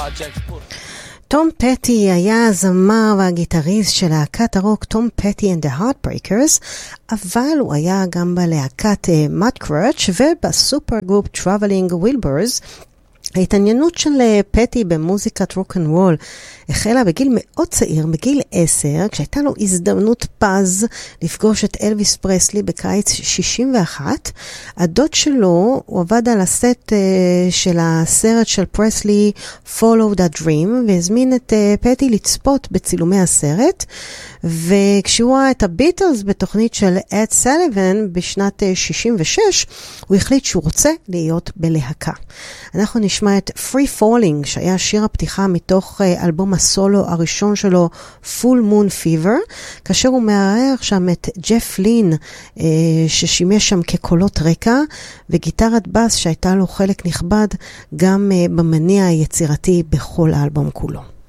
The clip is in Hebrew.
תום פטי היה הזמר והגיטריסט של להקת הרוק תום פטי and the Heartbreakers, אבל הוא היה גם בלהקת Mudcrutch ובסופר גרופ Traveling Wilburys. ההתעניינות של פטי במוזיקת רוק אנד רול החלה בגיל מאוד צעיר, בגיל 10, כשהייתה לו הזדמנות פז לפגוש את אלוויס פרסלי בקיץ 61. הדוד שלו, הוא עבד על הסט של הסרט של פרסלי Follow the Dream, והזמין את פטי לצפות בצילומי הסרט, וכשהוא ראה את הביטלס בתוכנית של אד סליבן בשנת 66, הוא החליט שהוא רוצה להיות בלהקה. אנחנו נשמע את Free Falling, שהיה שיר הפתיחה מתוך אלבום הסולו הראשון שלו, Full Moon Fever, כאשר הוא מארח שם את ג'ף לין, ששימש שם כקולות רקע, וגיטרת בס שהייתה לו חלק נכבד גם במניע היצירתי בכל האלבום כולו.